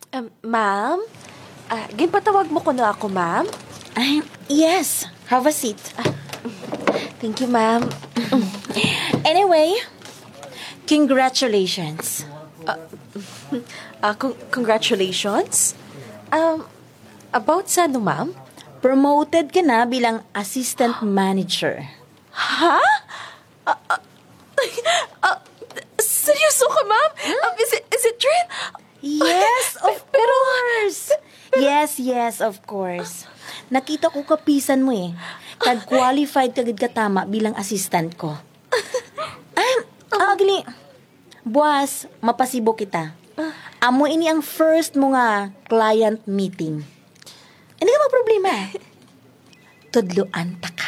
Ma'am? Ginpatawag mo ko na ako, ma'am? Yes. Have a seat. Thank you, ma'am. Anyway, congratulations. Congratulations. About sa ano, ma'am? Promoted ka na bilang assistant manager. Ha? Seryoso ka, ma'am? Is it true? Yes, of course. Yes, of course. Nakita ko kapisan mo eh. Kag-qualified kagad katama bilang assistant ko. Agli. Buwas, mapasibo kita. Amo ini ang first mo nga client meeting. Hindi ka problema. Tudloan ta